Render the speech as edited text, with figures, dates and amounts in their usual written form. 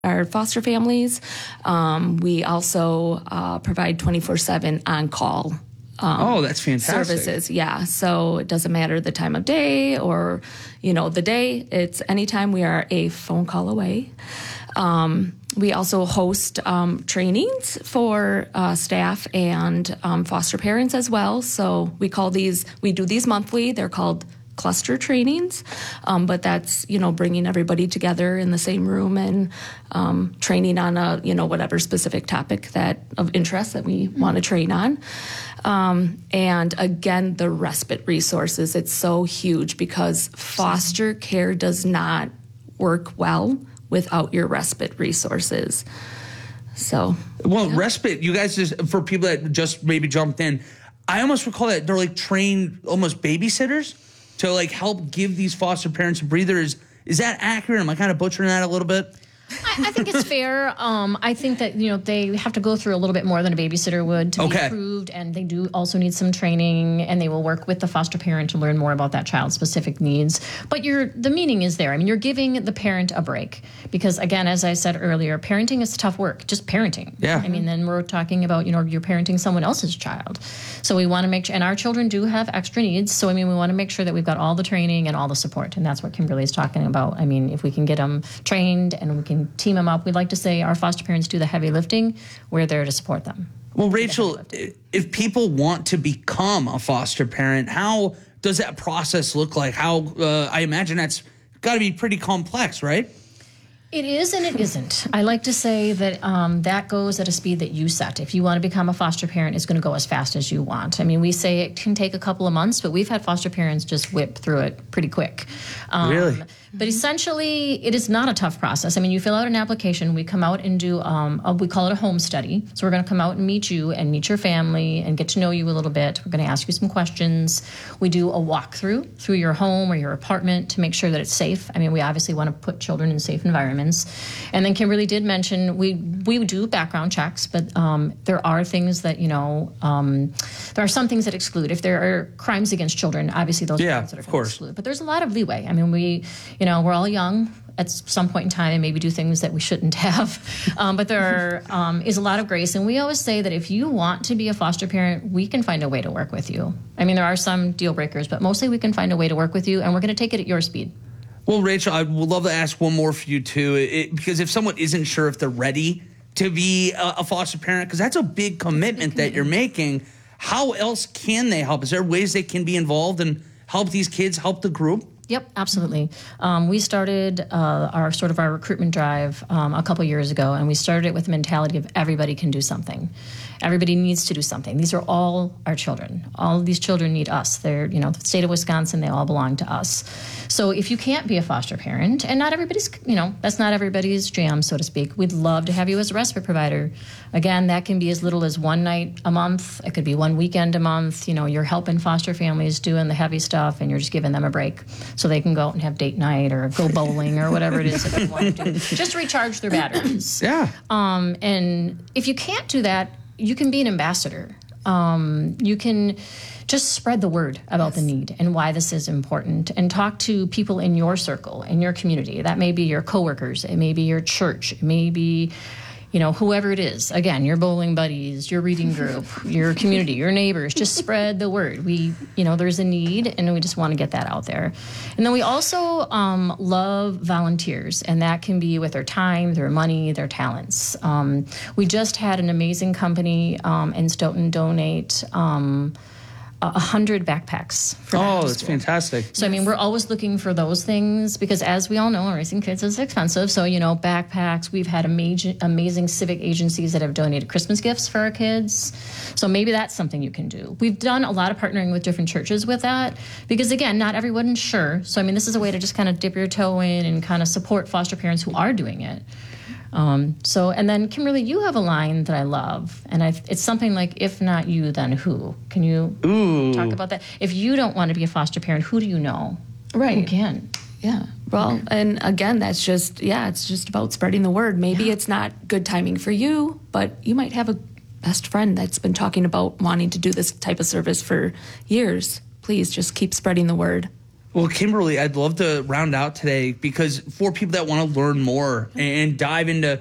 our foster families. We also provide 24/7 on-call that's fantastic. services. Yeah, so it doesn't matter the time of day or, the day. It's anytime. We are a phone call away. We also host trainings for staff and foster parents as well. So we do these monthly. They're called cluster trainings, but that's, bringing everybody together in the same room and training on a, whatever specific topic of interest that we want to train on. And again, the respite resources, it's so huge because foster care does not work well without your respite resources. So, respite, you guys, just for people that just maybe jumped in, I almost recall that they're like trained almost babysitters to like help give these foster parents a breather. Is that accurate? Am I kind of butchering that a little bit? I think it's fair. I think that, they have to go through a little bit more than a babysitter would to be approved, and they do also need some training, and they will work with the foster parent to learn more about that child's specific needs. But the meaning is there. I mean, you're giving the parent a break because, again, as I said earlier, parenting is tough work, just parenting. Yeah. I mean, then we're talking about, you're parenting someone else's child. So we want to make sure, and our children do have extra needs. So, we want to make sure that we've got all the training and all the support, and that's what Kimberly is talking about. I mean, if we can get them trained and we can team them up. We'd like to say our foster parents do the heavy lifting. We're there to support them. Well, Rachel, if people want to become a foster parent, how does that process look like? I imagine that's got to be pretty complex, right? It is and it isn't. I like to say that that goes at a speed that you set. If you want to become a foster parent, it's going to go as fast as you want. I mean, we say it can take a couple of months, but we've had foster parents just whip through it pretty quick. Really? But essentially, it is not a tough process. I mean, you fill out an application. We come out and do, we call it a home study. So we're going to come out and meet you and meet your family and get to know you a little bit. We're going to ask you some questions. We do a walkthrough through your home or your apartment to make sure that it's safe. I mean, we obviously want to put children in safe environments. And then Kimberly did mention we do background checks, but there are things that, there are some things that exclude. If there are crimes against children, obviously those are things that are going to exclude. But there's a lot of leeway. I mean, we're all young at some point in time and maybe do things that we shouldn't have. But there is a lot of grace. And we always say that if you want to be a foster parent, we can find a way to work with you. I mean, there are some deal breakers, but mostly we can find a way to work with you, and we're going to take it at your speed. Well, Rachel, I would love to ask one more for you, too, because if someone isn't sure if they're ready to be a foster parent, because that's a big commitment that you're making, how else can they help? Is there ways they can be involved and help these kids, help the group? Yep, absolutely. We started our recruitment drive a couple years ago, and we started it with the mentality of everybody can do something. Everybody needs to do something. These are all our children. All of these children need us. They're, the state of Wisconsin, they all belong to us. So if you can't be a foster parent, and not everybody's, that's not everybody's jam, so to speak, we'd love to have you as a respite provider. Again, that can be as little as one night a month. It could be one weekend a month. You're helping foster families doing the heavy stuff, and you're just giving them a break so they can go out and have date night or go bowling or whatever it is that they want to do. Just recharge their batteries. Yeah. And if you can't do that, you can be an ambassador. You can just spread the word about the need and why this is important, and talk to people in your circle, in your community. That may be your coworkers, it may be your church, it may be, whoever it is. Again, your bowling buddies, your reading group, your community, your neighbors. Just spread the word. There's a need, and we just want to get that out there. And then we also love volunteers, and that can be with their time, their money, their talents. We just had an amazing company in Stoughton donate 100 backpacks. That's fantastic. So, we're always looking for those things because, as we all know, raising kids is expensive. So, backpacks. We've had amazing civic agencies that have donated Christmas gifts for our kids. So maybe that's something you can do. We've done a lot of partnering with different churches with that because, again, not everyone's sure. So, this is a way to just kind of dip your toe in and kind of support foster parents who are doing it. And then Kimberly, you have a line that I love, and it's something like, if not you, then who? Can you talk about that? If you don't want to be a foster parent, who do you know? Right. Who can? Yeah. Well, and again, that's just, it's just about spreading the word. Maybe it's not good timing for you, but you might have a best friend that's been talking about wanting to do this type of service for years. Please just keep spreading the word. Well, Kimberly, I'd love to round out today because for people that want to learn more and dive into